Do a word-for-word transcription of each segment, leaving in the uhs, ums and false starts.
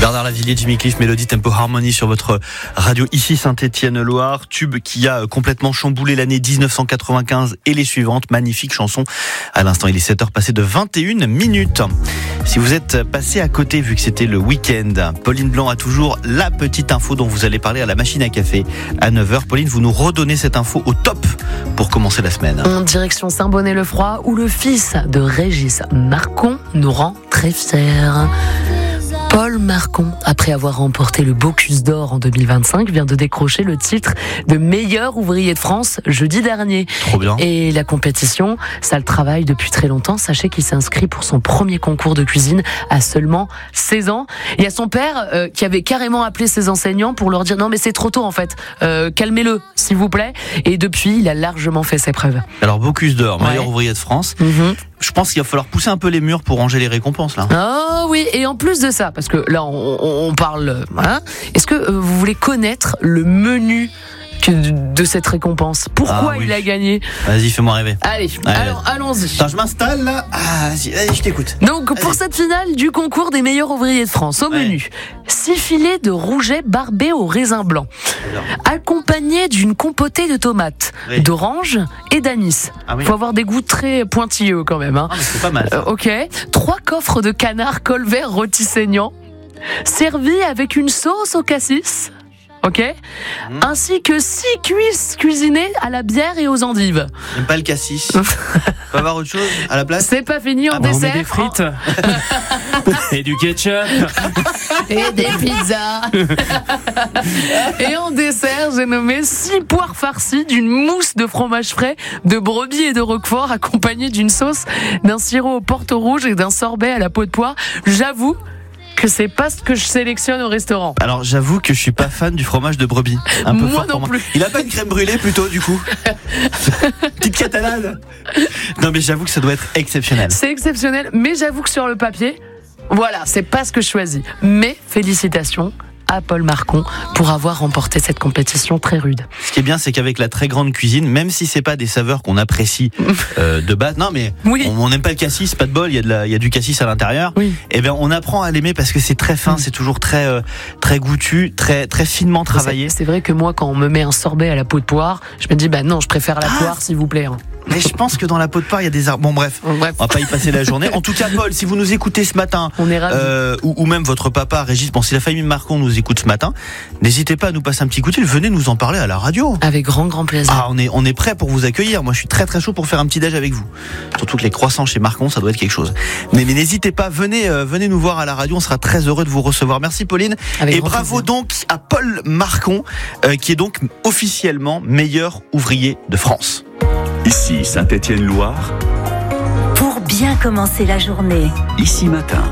Bernard Lavilliers, Jimmy Cliff, Mélodie Tempo Harmony sur votre radio ici Saint-Étienne-Loire. Tube qui a complètement chamboulé l'année dix-neuf cent quatre-vingt-quinze et les suivantes. Magnifique chanson. À l'instant, il est sept heures passées de vingt et une minutes. Si vous êtes passé à côté, vu que c'était le week-end, Pauline Blanc a toujours la petite info dont vous allez parler à la machine à café à neuf heures. Pauline, vous nous redonnez cette info au top pour commencer la semaine. En direction Saint-Bonnet-le-Froid, où le fils de Régis Marcon nous rend très fiers. Paul Marcon, après avoir remporté le Bocuse d'Or en deux mille vingt-cinq, vient de décrocher le titre de meilleur ouvrier de France jeudi dernier. Trop bien. Et la compétition, ça le travaille depuis très longtemps. Sachez qu'il s'est inscrit pour son premier concours de cuisine à seulement seize ans. Il y a son père euh, qui avait carrément appelé ses enseignants pour leur dire non mais c'est trop tôt en fait, euh, calmez-le s'il vous plaît. Et depuis, il a largement fait ses preuves. Alors Bocuse d'Or, Ouais. meilleur ouvrier de France. Mm-hmm. Je pense qu'il va falloir pousser un peu les murs pour ranger les récompenses là. Ah oui, et en plus de ça, parce que là on, on, on parle, voilà. Est-ce que euh, vous voulez connaître le menu que, de cette récompense? Pourquoi Ah oui. il a gagné? Vas-y, fais-moi rêver. Allez, Allez. alors allons-y. Attends, je m'installe là. Ah, vas-y, vas-y, je t'écoute. Donc pour Vas-y. cette finale du concours des meilleurs ouvriers de France, au Ouais. menu, six filets de rouget barbé au raisin blanc, accompagnés d'une compotée de tomates, Oui. d'oranges et d'anis. Ah oui. Faut avoir des goûts très pointilleux quand même. Hein. Ah, mais c'est pas mal. ça. Euh, ok. Trois coffres de canard colvert rôti saignant, servis avec une sauce au cassis. Ok. Mmh. Ainsi que six cuisses cuisinées à la bière et aux endives. J'aime pas le cassis. Peut avoir autre chose à la place? C'est pas fini en Ah bah, on dessert. On met des frites et du ketchup. Et des pizzas. Et en dessert, j'ai nommé six poires farcies d'une mousse de fromage frais, de brebis et de roquefort, accompagnée d'une sauce, d'un sirop au porto rouge et d'un sorbet à la peau de poire. J'avoue que c'est pas ce que je sélectionne au restaurant. Alors j'avoue que je suis pas fan du fromage de brebis. Un peu Moi fort non pour moi. plus. Il a pas une crème brûlée plutôt du coup? Petite catalane. Non mais j'avoue que ça doit être exceptionnel. C'est exceptionnel, mais j'avoue que sur le papier, voilà, c'est pas ce que je choisis. Mais félicitations à Paul Marcon pour avoir remporté cette compétition très rude. Ce qui est bien, c'est qu'avec la très grande cuisine, même si c'est pas des saveurs qu'on apprécie euh, de base, non mais Oui. on n'aime pas le cassis, pas de bol, il y a de la, il y a du cassis à l'intérieur. Oui. Et ben on apprend à l'aimer parce que c'est très fin, Mm. c'est toujours très euh, très goûtu, très très finement travaillé. C'est, c'est vrai que moi, quand on me met un sorbet à la peau de poire, je me dis, bah non, je préfère la Ah. poire, s'il vous plaît. hein. Mais je pense que dans la peau de poire, il y a des arbres. Bon bref, Bref, on va pas y passer la journée. En tout cas, Paul, si vous nous écoutez ce matin, on est ravis. euh, ou, ou même votre papa, Régis, bon, si la famille Marcon nous écoute ce matin, n'hésitez pas à nous passer un petit coup de fil. Venez nous en parler à la radio. Avec grand, grand plaisir. Ah, on est on est prêt pour vous accueillir. Moi, je suis très très chaud pour faire un petit déj avec vous. Surtout que les croissants chez Marcon, ça doit être quelque chose. Mais, mais n'hésitez pas, venez euh, venez nous voir à la radio. On sera très heureux de vous recevoir. Merci Pauline. Avec Et grand bravo plaisir. donc à Paul Marcon, euh, qui est donc officiellement meilleur ouvrier de France. Ici Saint-Étienne-Loire, Pour bien commencer la journée. ici matin.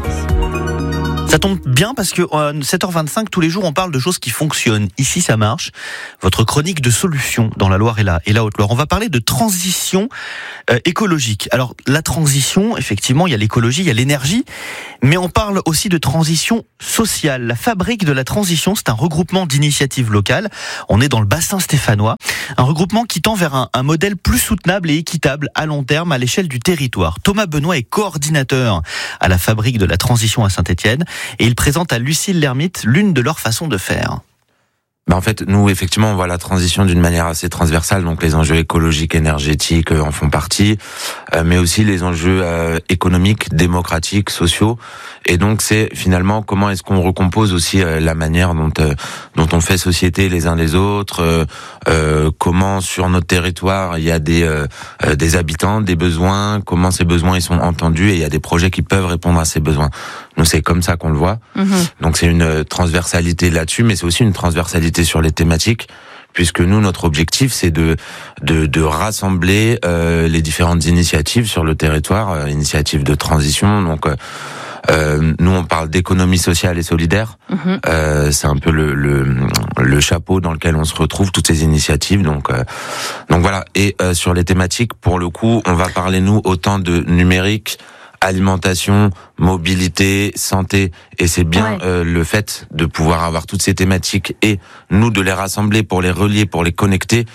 Ça tombe bien parce que euh, sept heures vingt-cinq, tous les jours, on parle de choses qui fonctionnent. Ici, ça marche. Votre chronique de solutions dans la Loire et la, et la Haute-Loire. On va parler de transition euh, écologique. Alors, la transition, effectivement, il y a l'écologie, il y a l'énergie, mais on parle aussi de transition sociale. La Fabrique de la Transition, c'est un regroupement d'initiatives locales. On est dans le bassin stéphanois. Un regroupement qui tend vers un, un modèle plus soutenable et équitable à long terme à l'échelle du territoire. Thomas Benoît est coordinateur à la Fabrique de la Transition à Saint-Étienne. Et il présente à Lucille Lermite l'une de leurs façons de faire. Bah en fait, nous, effectivement, on voit la transition d'une manière assez transversale. Donc, les enjeux écologiques, énergétiques euh, en font partie, euh, mais aussi les enjeux euh, économiques, démocratiques, sociaux. Et donc, c'est finalement comment est-ce qu'on recompose aussi euh, la manière dont euh, dont on fait société les uns les autres. Euh, euh, comment sur notre territoire il y a des euh, euh, des habitants, des besoins. Comment ces besoins ils sont entendus et il y a des projets qui peuvent répondre à ces besoins. Nous, c'est comme ça qu'on le voit. Mhm. Donc, c'est une transversalité là-dessus, mais c'est aussi une transversalité sur les thématiques, puisque nous, notre objectif, c'est de de, de rassembler euh, les différentes initiatives sur le territoire, euh, initiatives de transition. Donc, euh, euh, nous, on parle d'économie sociale et solidaire. Mhm. Euh, c'est un peu le, le le chapeau dans lequel on se retrouve toutes ces initiatives. Donc, euh, donc voilà. Et euh, sur les thématiques, pour le coup, on va parler nous autant de numérique, alimentation, mobilité, santé, et c'est bien Ouais. euh, le fait de pouvoir avoir toutes ces thématiques et nous de les rassembler pour les relier, pour les connecter,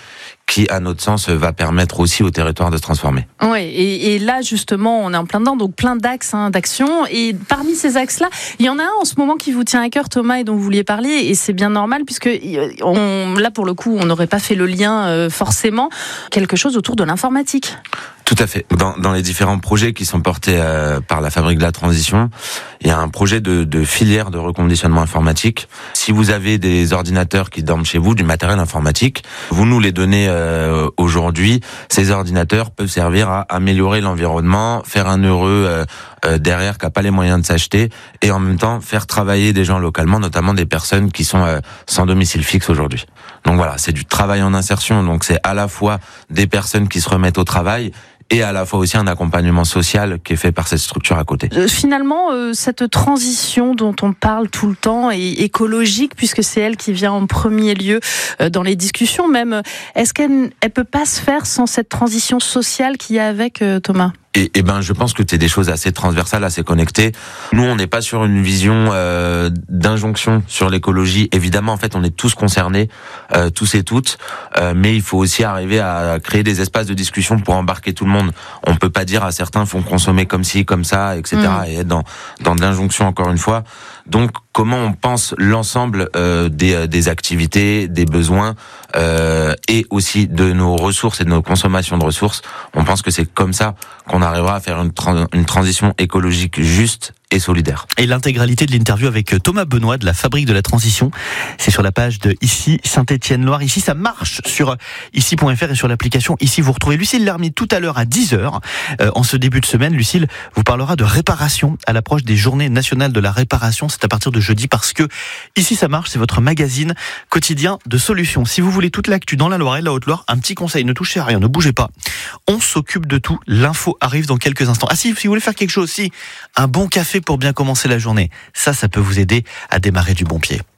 qui, à notre sens, va permettre aussi au territoire de se transformer. Oui, et, et là, justement, on est en plein dedans, donc plein d'axes hein, d'action. Et parmi ces axes-là, il y en a un en ce moment qui vous tient à cœur, Thomas, et dont vous vouliez parler, et c'est bien normal, puisque on, là, pour le coup, on n'aurait pas fait le lien euh, forcément, quelque chose autour de l'informatique. Tout à fait. Dans, dans les différents projets qui sont portés euh, par la Fabrique de la Transition, il y a un projet de, de filière de reconditionnement informatique. Si vous avez des ordinateurs qui dorment chez vous, du matériel informatique, vous nous les donnez euh, aujourd'hui. Ces ordinateurs peuvent servir à améliorer l'environnement, faire un heureux euh, euh, derrière qui n'a pas les moyens de s'acheter, et en même temps faire travailler des gens localement, notamment des personnes qui sont euh, sans domicile fixe aujourd'hui. Donc voilà, c'est du travail en insertion. Donc c'est à la fois des personnes qui se remettent au travail, et à la fois aussi un accompagnement social qui est fait par cette structure à côté. Euh, finalement, euh, cette transition dont on parle tout le temps est écologique, puisque c'est elle qui vient en premier lieu euh, dans les discussions même. Est-ce qu'elle ne peut pas se faire sans cette transition sociale qu'il y a avec, euh, Thomas ? Et, et ben, je pense que c'est des choses assez transversales, assez connectées. Nous, on n'est pas sur une vision euh, d'injonction sur l'écologie. Évidemment, en fait, on est tous concernés, euh, tous et toutes. Euh, mais il faut aussi arriver à créer des espaces de discussion pour embarquer tout le monde. On peut pas dire à certains faut consommer comme ci, comme ça, et cetera. Mmh. Et être dans dans de l'injonction encore une fois. Donc, comment on pense l'ensemble euh, des des activités, des besoins euh, et aussi de nos ressources et de nos consommations de ressources. On pense que c'est comme ça qu'on arrivera à faire une, tra- une transition écologique juste et solidaire. Et l'intégralité de l'interview avec Thomas Benoît de la Fabrique de la Transition, c'est sur la page de Ici Saint-Étienne-Loire. Ici, ça marche sur ici point f r et sur l'application Ici. Vous retrouvez Lucille Lermy tout à l'heure à dix heures. Euh, en ce début de semaine, Lucille vous parlera de réparation à l'approche des Journées nationales de la réparation. C'est à partir de jeudi parce que Ici, ça marche, c'est votre magazine quotidien de solutions. Si vous voulez toute l'actu dans la Loire et la Haute-Loire, un petit conseil, ne touchez à rien, ne bougez pas. On s'occupe de tout. L'info arrive dans quelques instants. Ah si, si vous voulez faire quelque chose, si, un bon café pour bien commencer la journée. Ça, ça peut vous aider à démarrer du bon pied.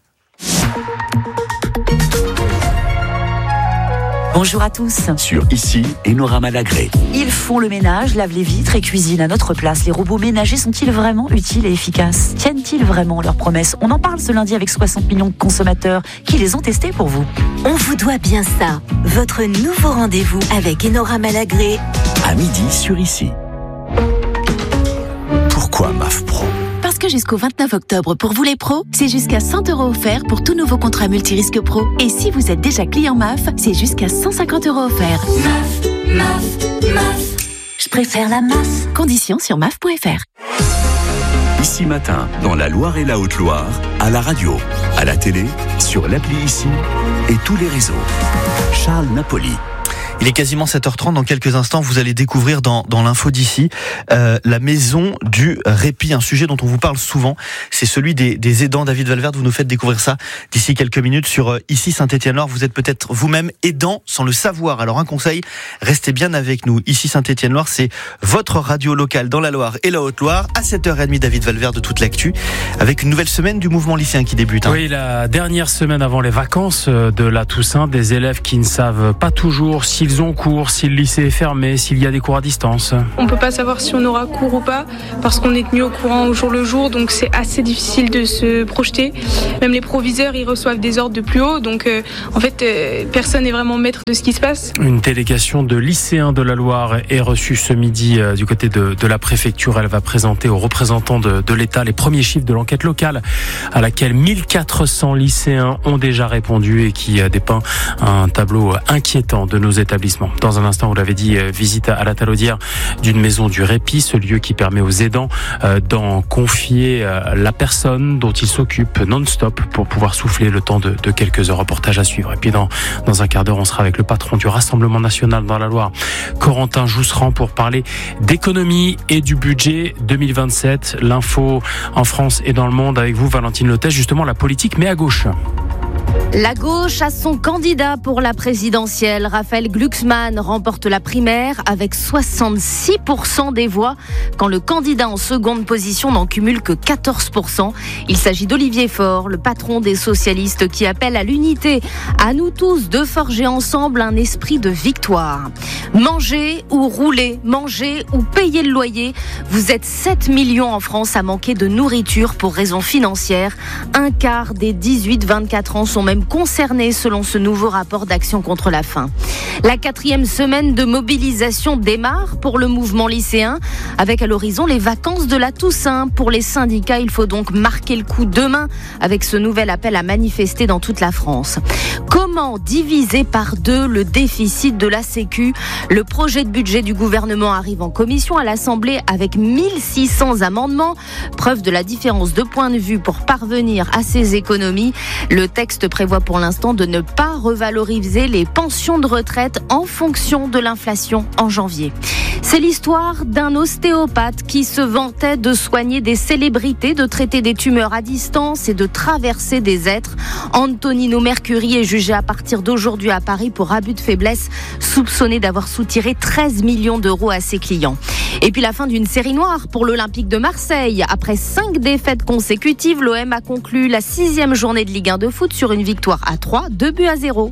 Bonjour à tous. Sur Ici, Enora Malagré. Ils font le ménage, lavent les vitres et cuisinent à notre place. Les robots ménagers sont-ils vraiment utiles et efficaces ? Tiennent-ils vraiment leurs promesses ? On en parle ce lundi avec soixante millions de consommateurs qui les ont testés pour vous. On vous doit bien ça. Votre nouveau rendez-vous avec Enora Malagré. À midi sur Ici. Pourquoi M A F Pro ? Parce que jusqu'au vingt-neuf octobre, pour vous les pros, c'est jusqu'à cent euros offerts pour tout nouveau contrat multirisque pro. Et si vous êtes déjà client M A F, c'est jusqu'à cent cinquante euros offerts. M A F, M A F, M A F. Je préfère la M A F. Conditions sur M A F point F R. Ici Matin, dans la Loire et la Haute-Loire, à la radio, à la télé, sur l'appli Ici et tous les réseaux. Charles Napoli. Il est quasiment sept heures trente. Dans quelques instants, vous allez découvrir dans, dans l'info d'ici euh, la maison du répit, un sujet dont on vous parle souvent. C'est celui des, des aidants. David Valverde, vous nous faites découvrir ça d'ici quelques minutes sur euh, Ici Saint-Étienne-Loire. Vous êtes peut-être vous-même aidant sans le savoir. Alors un conseil, restez bien avec nous. Ici Saint-Étienne-Loire, c'est votre radio locale dans la Loire et la Haute-Loire. À sept heures trente, David Valverde de toute l'actu, avec une nouvelle semaine du mouvement lycéen qui débute. Hein. Oui, la dernière semaine avant les vacances de la Toussaint, des élèves qui ne savent pas toujours s'ils ont cours, si le lycée est fermé, s'il y a des cours à distance. On peut pas savoir si on aura cours ou pas parce qu'on est tenu au courant au jour le jour, donc c'est assez difficile de se projeter. Même les proviseurs, ils reçoivent des ordres de plus haut, donc euh, en fait euh, personne n'est vraiment maître de ce qui se passe. Une délégation de lycéens de la Loire est reçue ce midi euh, du côté de, de la préfecture. Elle va présenter aux représentants de, de l'État les premiers chiffres de l'enquête locale à laquelle mille quatre cents lycéens ont déjà répondu et qui euh, dépeint un tableau inquiétant de nos établissements. Dans un instant, vous l'avez dit, visite à la Talaudière d'une maison du répit, ce lieu qui permet aux aidants d'en confier la personne dont ils s'occupent non-stop pour pouvoir souffler le temps de, de quelques heures. Reportage à suivre. Et puis dans, dans un quart d'heure, on sera avec le patron du Rassemblement National dans la Loire, Corentin Jousserand, pour parler d'économie et du budget deux mille vingt-sept. L'info en France et dans le monde avec vous, Valentine Lotès. Justement, la politique, mais à gauche. La gauche a son candidat pour la présidentielle. Raphaël Glucksmann remporte la primaire avec soixante-six pour cent des voix, quand le candidat en seconde position n'en cumule que quatorze pour cent. Il s'agit d'Olivier Faure, le patron des socialistes, qui appelle à l'unité. À nous tous de forger ensemble un esprit de victoire. Manger ou rouler, manger ou payer le loyer. Vous êtes sept millions en France à manquer de nourriture pour raisons financières. Un quart des dix-huit vingt-quatre ans sont même même concernés selon ce nouveau rapport d'Action contre la faim. La quatrième semaine de mobilisation démarre pour le mouvement lycéen, avec à l'horizon les vacances de la Toussaint. Pour les syndicats, il faut donc marquer le coup demain avec ce nouvel appel à manifester dans toute la France. Comment diviser par deux le déficit de la Sécu ? Le projet de budget du gouvernement arrive en commission à l'Assemblée avec mille six cents amendements, preuve de la différence de point de vue pour parvenir à ces économies. Le texte prévoit pour l'instant de ne pas revaloriser les pensions de retraite en fonction de l'inflation en janvier. C'est l'histoire d'un ostéopathe qui se vantait de soigner des célébrités, de traiter des tumeurs à distance et de traverser des êtres. Antonino Mercuri est jugé à partir d'aujourd'hui à Paris pour abus de faiblesse, soupçonné d'avoir soutiré treize millions d'euros à ses clients. Et puis la fin d'une série noire pour l'Olympique de Marseille. Après cinq défaites consécutives, l'O M a conclu la sixième journée de Ligue un de foot sur une victoire à trois, deux buts à zéro.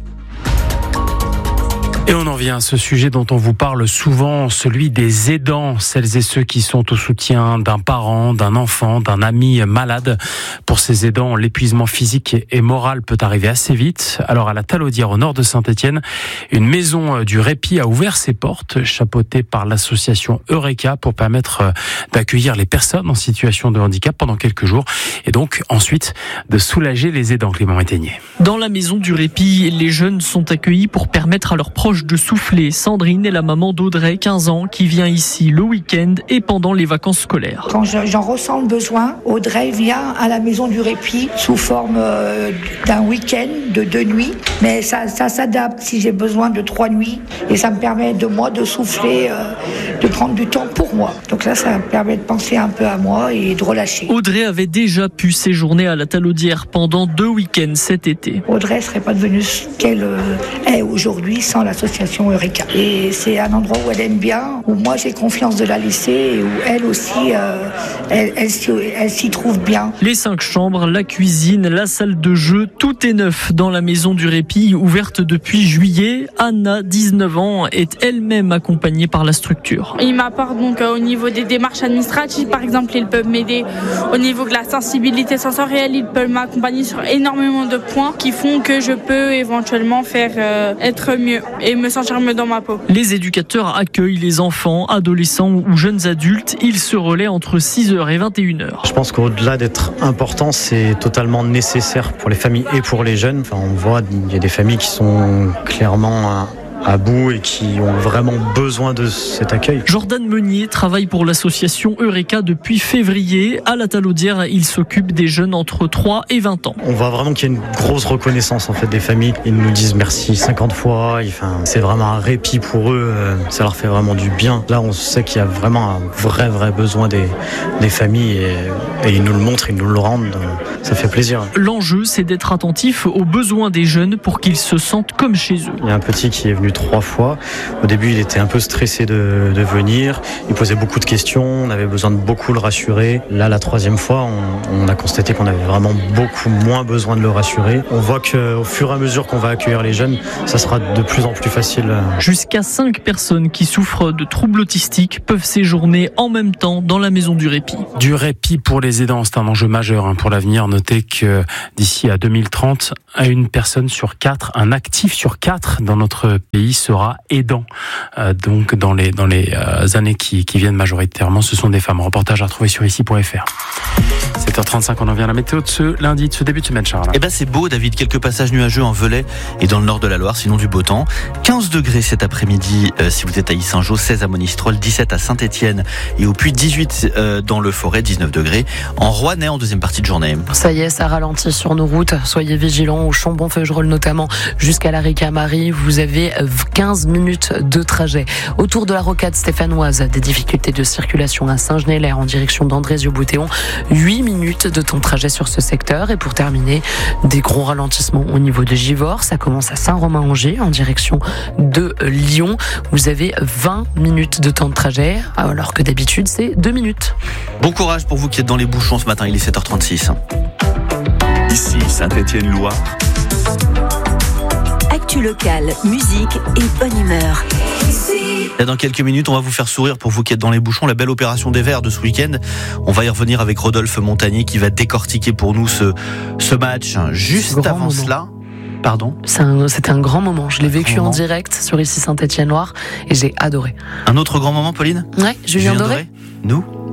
Et on en vient à ce sujet dont on vous parle souvent, celui des aidants, celles et ceux qui sont au soutien d'un parent, d'un enfant, d'un ami malade. Pour ces aidants, l'épuisement physique et moral peut arriver assez vite. Alors à la Talaudière, au nord de Saint-Étienne, une maison du répit a ouvert ses portes, chapeautée par l'association Eureka, pour permettre d'accueillir les personnes en situation de handicap pendant quelques jours et donc ensuite de soulager les aidants. Clément Métainier. Dans la maison du répit, les jeunes sont accueillis pour permettre à leurs proches de souffler. Sandrine est la maman d'Audrey, quinze ans, qui vient ici le week-end et pendant les vacances scolaires. Quand j'en ressens le besoin, Audrey vient à la maison du répit sous forme euh, d'un week-end, de deux nuits. Mais ça, ça s'adapte si j'ai besoin de trois nuits. Et ça me permet de moi de souffler, euh, de prendre du temps pour moi. Donc là, ça me permet de penser un peu à moi et de relâcher. Audrey avait déjà pu séjourner à la Talaudière pendant deux week-ends cet été. Audrey ne serait pas devenue ce qu'elle est aujourd'hui sans l'association Eureka. Et c'est un endroit où elle aime bien, où moi j'ai confiance de la laisser et où elle aussi, euh, elle, elle, elle s'y trouve bien. Les cinq chambres, la cuisine, la salle de jeu, tout est neuf dans la maison du répit, ouverte depuis juillet. Anna, dix-neuf ans, est elle-même accompagnée par la structure. Ils m'apportent donc euh, au niveau des démarches administratives, par exemple, ils peuvent m'aider au niveau de la sensibilité sensorielle, ils peuvent m'accompagner sur énormément de points qui font que je peux éventuellement faire euh, être mieux et me sentir mieux dans ma peau. Les éducateurs accueillent les enfants, adolescents ou jeunes adultes. Ils se relaient entre six heures et vingt et une heures. Je pense qu'au-delà d'être important, c'est totalement nécessaire pour les familles et pour les jeunes. Enfin, on voit, il y a des familles qui sont clairement à bout et qui ont vraiment besoin de cet accueil. Jordan Meunier travaille pour l'association Eureka depuis février. À la Talaudière, il s'occupe des jeunes entre trois et vingt ans. On voit vraiment qu'il y a une grosse reconnaissance en fait des familles. Ils nous disent merci cinquante fois. Enfin, c'est vraiment un répit pour eux. Ça leur fait vraiment du bien. Là, on sait qu'il y a vraiment un vrai, vrai besoin des, des familles et, et ils nous le montrent, ils nous le rendent. Ça fait plaisir. L'enjeu, c'est d'être attentif aux besoins des jeunes pour qu'ils se sentent comme chez eux. Il y a un petit qui est venu trois fois. Au début, il était un peu stressé de, de venir. Il posait beaucoup de questions. On avait besoin de beaucoup le rassurer. Là, la troisième fois, on, on a constaté qu'on avait vraiment beaucoup moins besoin de le rassurer. On voit qu'au fur et à mesure qu'on va accueillir les jeunes, ça sera de plus en plus facile. Jusqu'à cinq personnes qui souffrent de troubles autistiques peuvent séjourner en même temps dans la maison du répit. Du répit pour les aidants, c'est un enjeu majeur hein, pour l'avenir. Notez que d'ici à deux mille trente, une personne sur quatre, un actif sur quatre dans notre pays sera aidant. Euh, donc dans les dans les euh, années qui, qui viennent, majoritairement, ce sont des femmes. Reportage à retrouver sur ici point f r. sept heures trente-cinq, on en vient à la météo de ce lundi, de ce début de semaine, Charles. Eh ben c'est beau, David. Quelques passages nuageux en Velay et dans le nord de la Loire, sinon du beau temps. quinze degrés cet après-midi euh, si vous êtes à Yssingeaux, seize à Monistrol, dix-sept à Saint-Étienne et au Puy, dix-huit euh, dans le Forêt, dix-neuf degrés en Rouennais en deuxième partie de journée. Ça y est, ça ralentit sur nos routes. Soyez vigilants au Chambon-Feugerolles notamment jusqu'à la Ricamarie. Vous avez quinze minutes de trajet. Autour de la rocade stéphanoise, des difficultés de circulation à Saint-Genélaire en direction d'Andrézieux-Boutéon. huit minutes de temps de trajet sur ce secteur. Et pour terminer, des gros ralentissements au niveau de Givors. Ça commence à Saint-Romain-Angers en direction de Lyon. Vous avez vingt minutes de temps de trajet, alors que d'habitude c'est deux minutes. Bon courage pour vous qui êtes dans les bouchons ce matin, il est sept heures trente-six. Ici Saint-Étienne-Loire. Actu locale, musique et bonne humeur. Là, dans quelques minutes, on va vous faire sourire pour vous qui êtes dans les bouchons. La belle opération des Verts de ce week-end. On va y revenir avec Rodolphe Montagnier qui va décortiquer pour nous ce, ce match. Juste avant cela, Pardon ? C'est un- C'était un grand moment. Je l'ai vécu grand en moment. direct sur Ici Saint-Étienne-Loire et j'ai adoré. Un autre grand moment, Pauline ? Ouais, Julien, Doré. Nous